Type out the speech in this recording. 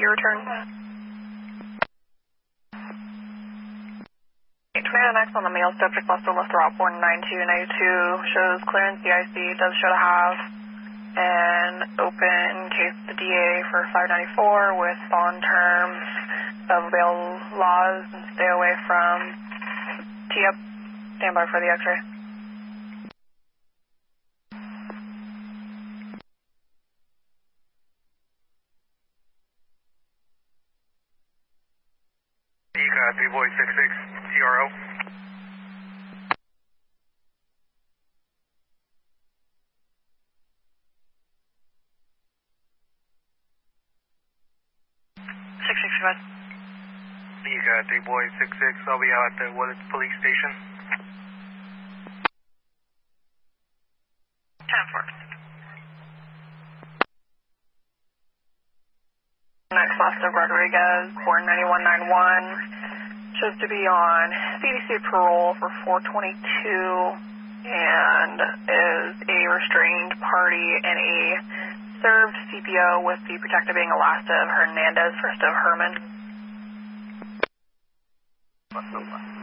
your return. 29X on the male subject, Buster Lester Op 19292 shows clearance. The IC does show to have an open case to the DA for 594 with bond terms of bail laws and stay away from tee-up. Stand by for the x-ray. You got 3-boy 66 CRO. You got 3-boy 66. I'll be out at the Woodlands Police Station. 10-4. Next Lester Rodriguez, born 9191, shows to be on CDC parole for 422 and is a restrained party in a served CPO with the protected being Elasta Hernandez, first of Herman.